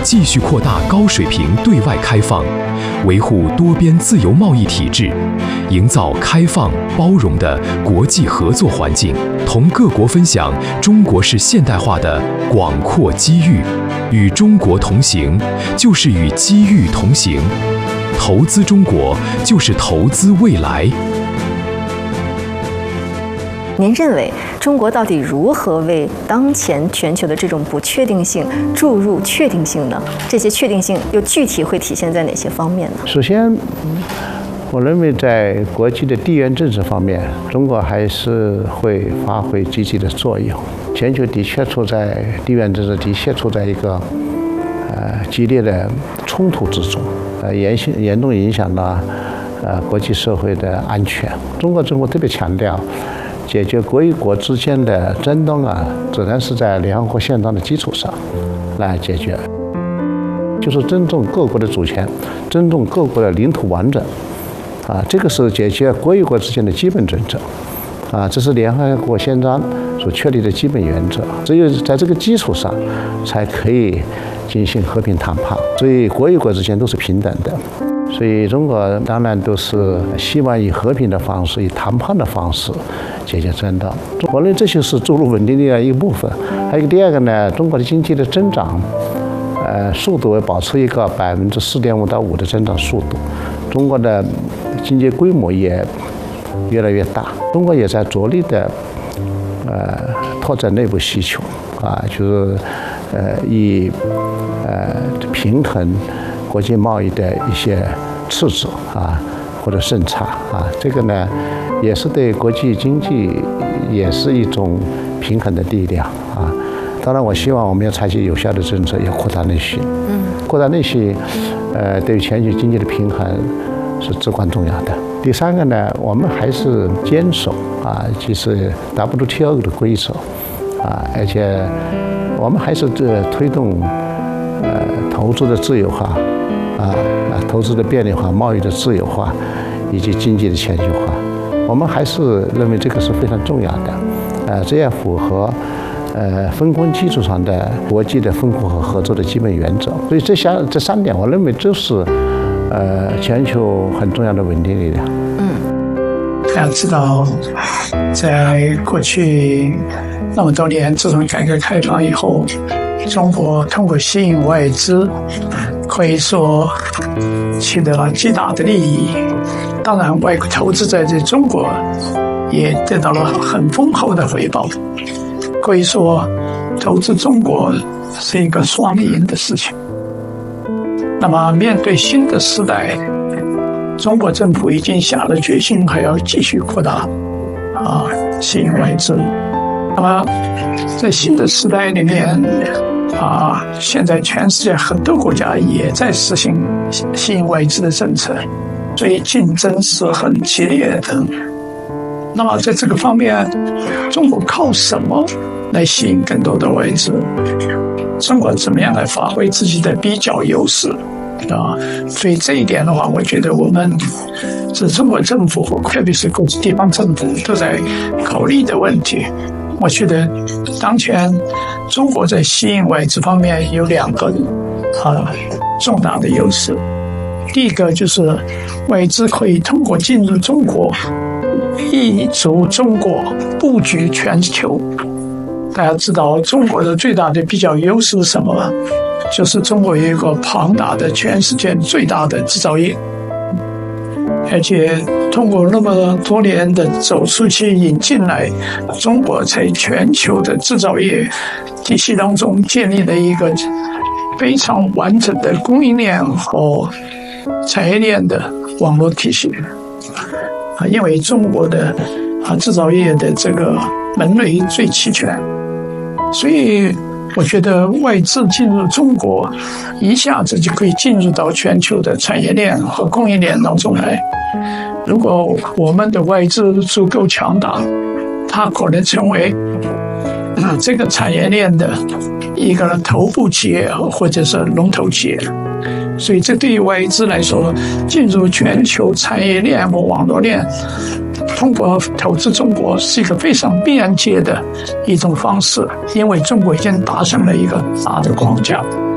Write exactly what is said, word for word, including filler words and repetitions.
继续扩大高水平对外开放，维护多边自由贸易体制，营造开放包容的国际合作环境，同各国分享中国式现代化的广阔机遇。与中国同行，就是与机遇同行。投资中国，就是投资未来。 您认为中国到底如何为当前全球的这种不确定性注入确定性呢？这些确定性又具体会体现在哪些方面呢？ 首先，我认为在国际的地缘政治方面，中国还是会发挥积极的作用。全球的确处在地缘政治的确处在一个呃激烈的冲突之中，呃严严重影响了呃国际社会的安全。中国政府特别强调，解决国与国之间的争端啊，只能是在联合国宪章的基础上来解决，就是尊重各国的主权，尊重各国的领土完整，啊，这个是解决国与国之间的基本准则，啊，这是联合国宪章所确立的基本原则。只有在这个基础上，才可以进行和平谈判。所以国与国之间都是平等的。所以中国当然都是希望以和平的方式，以谈判的方式解决争端。我认为这就是注入稳定力的一部分。还有第二个呢，中国的经济的增长，呃，速度会保持一个百分之四点五到五的增长速度。中国的经济规模也越来越大，中国也在着力的呃拓展内部需求啊，就是呃以呃平衡国际贸易的一些赤字啊或者顺差啊，这个呢也是对国际经济也是一种平衡的力量啊。当然，我希望我们要采取有效的政策，要扩大内需。嗯，扩大内需，呃，对于全球经济的平衡是至关重要的。第三个呢，我们还是坚守啊，就是 W T O 的规则啊，而且我们还是这推动呃投资的自由化啊啊，投资的便利化，贸易的自由化，以及经济的全球化。我们还是认为这个是非常重要的，呃，这样符合呃分工基础上的国际的分工和合作的基本原则。所以这三这三点，我认为都是呃全球很重要的稳定力量。 嗯，大家知道，在过去那么多年，自从改革开放以后，中国通过吸引外资，可以说取得了极大的利益。当然，外国投资者在中国也得到了很丰厚的回报。可以说，投资中国是一个双赢的事情。那么，面对新的时代，中国政府已经下了决心，还要继续扩大啊吸引外资。那么，在新的时代里面啊，现在全世界很多国家也在实行吸引外资的政策，所以竞争是很激烈的。那么在这个方面，中国靠什么来吸引更多的外资？中国怎么样来发挥自己的比较优势啊？所以这一点的话，我觉得我们是中国政府，特别是各级地方政府都在考虑的问题。我觉得当前中国在吸引外资方面有两个啊重大的优势。第一个就是外资可以通过进入中国，挹注中国，布局全球。大家知道，中国的最大的比较优势是什么？就是中国有一个庞大的全世界最大的制造业，而且通过那么多年的走出去引进来，中国在全球的制造业体系当中建立了一个非常完整的供应链和产业链的网络体系啊，因为中国的啊制造业的这个门类最齐全，所以我觉得外资进入中国，一下子就可以进入到全球的产业链和供应链当中来。如果我们的外资足够强大，它可能成为啊这个产业链的一个头部企业或者是龙头企业。所以这对于外资来说，进入全球产业链和网络链，通过投资中国是一个非常便捷的一种方式，因为中国已经达成了一个大的框架。